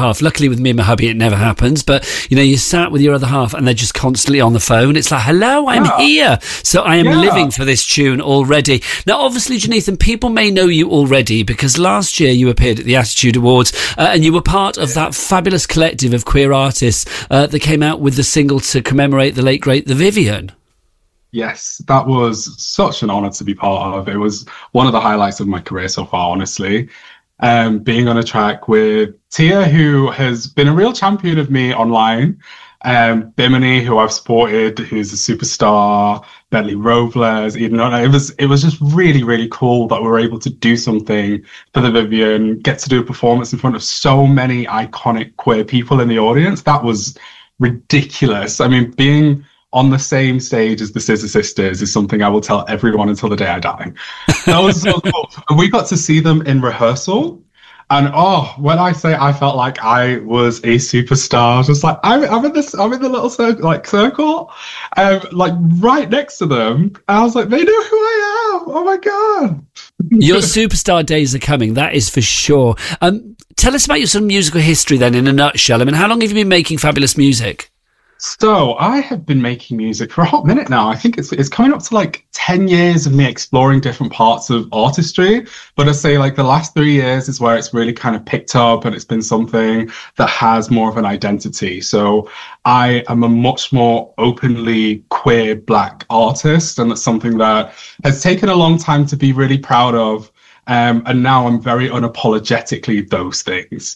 half. Luckily with me and my hubby, it never happens. But, you know, you sat with your other half and they're just constantly on the phone. It's like, hello, I'm here. So I am living for this tune already. Now, obviously, Janethan, people may know you already because last year you appeared at the Attitude Awards and you were part of that fabulous collective of queer artists that came out with the single to commemorate the late, great The Vivian. Yes, that was such an honour to be part of. It was one of the highlights of my career so far, honestly. Being on a track with Tia, who has been a real champion of me online, Bimini, who I've supported, who's a superstar, Bentley Robles, even though it was just really, really cool that we were able to do something for the Vivian, get to do a performance in front of so many iconic queer people in the audience. That was ridiculous. I mean, being on the same stage as the Scissor Sisters is something I will tell everyone until the day I die. That was so cool. We got to see them in rehearsal. And when I say I felt like I was a superstar, just like I'm in the little circle, like right next to them. And I was like, they know who I am. Oh my God. Your superstar days are coming, that is for sure. Tell us about your sort of musical history then in a nutshell. I mean, how long have you been making fabulous music? So I have been making music for a hot minute now. I think it's coming up to like 10 years of me exploring different parts of artistry. But I say like the last 3 years is where it's really kind of picked up and it's been something that has more of an identity. So I am a much more openly queer Black artist. And that's something that has taken a long time to be really proud of. And now I'm very unapologetically those things.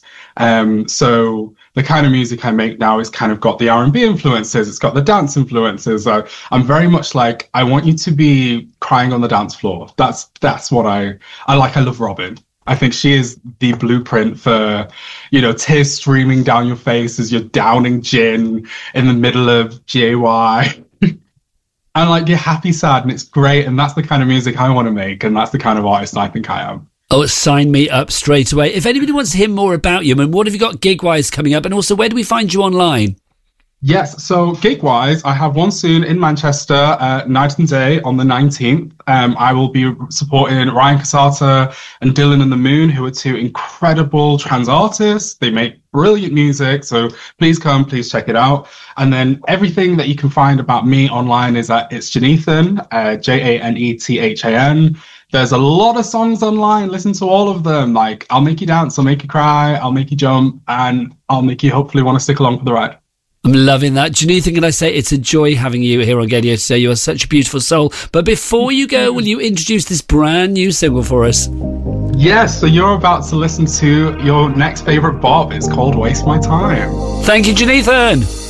So the kind of music I make now is kind of got the R&B influences. It's got the dance influences. I'm very much like, I want you to be crying on the dance floor. That's what I like. I love Robyn. I think she is the blueprint for, you know, tears streaming down your face as you're downing gin in the middle of GAY. And like, you're happy, sad, and it's great. And that's the kind of music I want to make. And that's the kind of artist I think I am. Oh, sign me up straight away. If anybody wants to hear more about you, and what have you got gig-wise coming up? And also, where do we find you online? Yes, so gig-wise, I have one soon in Manchester, Night and Day on the 19th. I will be supporting Ryan Casata and Dylan and the Moon, who are two incredible trans artists. They make brilliant music, so please come, please check it out. And then everything that you can find about me online is at It's Janethan, Janethan. There's a lot of songs online. Listen to all of them. Like, I'll make you dance, I'll make you cry, I'll make you jump, and I'll make you hopefully want to stick along for the ride. I'm loving that. Janethan, can I say it's a joy having you here on Gaydio today. You are such a beautiful soul. But before you go, will you introduce this brand new single for us? Yes, so you're about to listen to your next favourite bop. It's called Waste My Time. Thank you, Janethan.